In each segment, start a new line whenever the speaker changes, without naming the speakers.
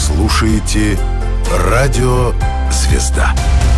слушаете «Радио Звезда».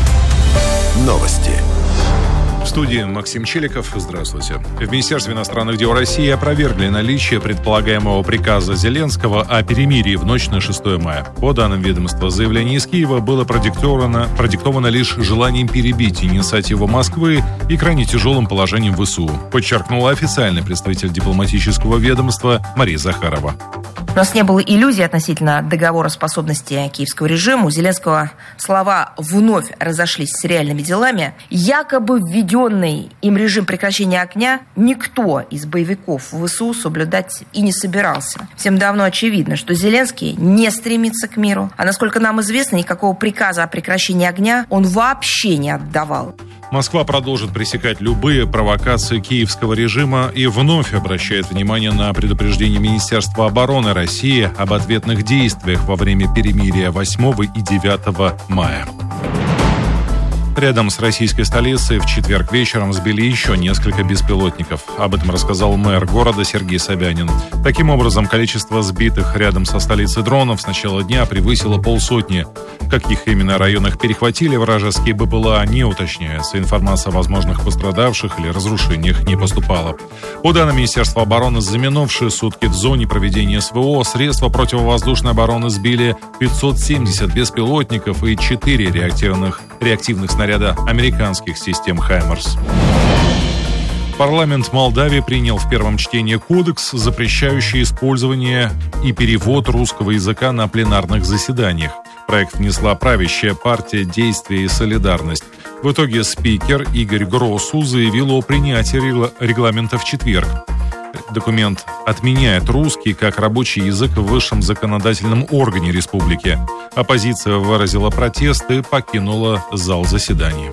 Новости.
В студии Максим Челиков. Здравствуйте. В Министерстве иностранных дел России опровергли наличие предполагаемого приказа Зеленского о перемирии в ночь на 6 мая. По данным ведомства, заявление из Киева было продиктовано лишь желанием перебить инициативу Москвы и крайне тяжелым положением ВСУ, подчеркнула официальный представитель дипломатического ведомства Мария Захарова.
У нас не было иллюзий относительно договороспособности киевского режима. У Зеленского слова вновь разошлись с реальными делами. Якобы введенный им режим прекращения огня никто из боевиков ВСУ соблюдать и не собирался. Всем давно очевидно, что Зеленский не стремится к миру. А насколько нам известно, никакого приказа о прекращении огня он вообще не отдавал.
Москва продолжит пресекать любые провокации киевского режима и вновь обращает внимание на предупреждение Министерства обороны России об ответных действиях во время перемирия 8 и 9 мая. Рядом с российской столицей в четверг вечером сбили еще несколько беспилотников. Об этом рассказал мэр города Сергей Собянин. Таким образом, количество сбитых рядом со столицей дронов с начала дня превысило 500. В каких именно районах перехватили вражеские БПЛА, не уточняется. Информация о возможных пострадавших или разрушениях не поступала. По данным Министерства обороны, за минувшие сутки в зоне проведения СВО средства противовоздушной обороны сбили 570 беспилотников и 4 реактивных снаряда американских систем «Хаймарс». Парламент Молдавии принял в первом чтении кодекс, запрещающий использование и перевод русского языка на пленарных заседаниях. Проект внесла правящая партия «Действие и солидарность». В итоге спикер Игорь Гросу заявил о принятии регламента в четверг. Документ отменяет русский как рабочий язык в высшем законодательном органе республики. Оппозиция выразила протест и покинула зал заседаний.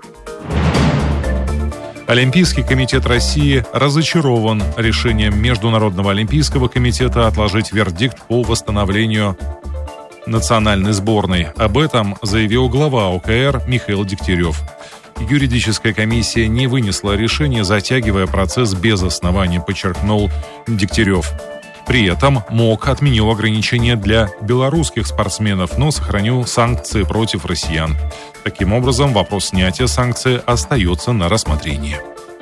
Олимпийский комитет России разочарован решением Международного олимпийского комитета отложить вердикт по восстановлению национальной сборной. Об этом заявил глава ОКР Михаил Дегтярев. Юридическая комиссия не вынесла решение, затягивая процесс без оснований, подчеркнул Дегтярев. При этом МОК отменил ограничения для белорусских спортсменов, но сохранил санкции против россиян. Таким образом, вопрос снятия санкций остается на рассмотрении.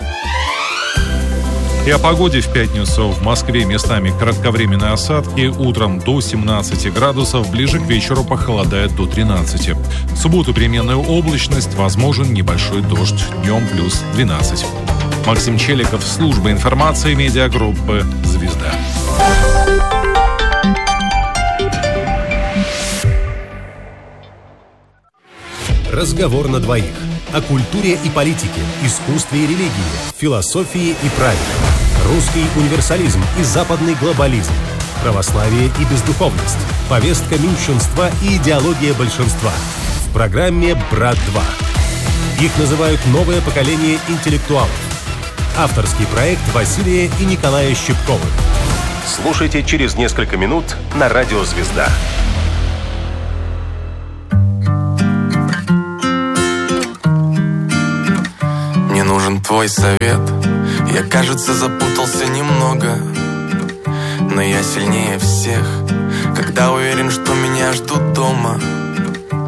И о погоде в пятницу. В Москве местами кратковременные осадки. Утром до 17 градусов. Ближе к вечеру похолодает до 13. В субботу переменная облачность. Возможен небольшой дождь. Днем плюс 12. Максим Челиков, служба информации медиагруппы «Звезда».
Разговор на двоих. О культуре и политике, искусстве и религии, философии и праве. Русский универсализм и западный глобализм. Православие и бездуховность. Повестка меньшинства и идеология большинства. В программе «Брат-2». Их называют новое поколение интеллектуалов. Авторский проект Василия и Николая Щипковых. Слушайте через несколько минут на Радио Звезда.
Мне нужен твой совет. Я, кажется, запутался немного, но я сильнее всех, когда уверен, что меня ждут дома.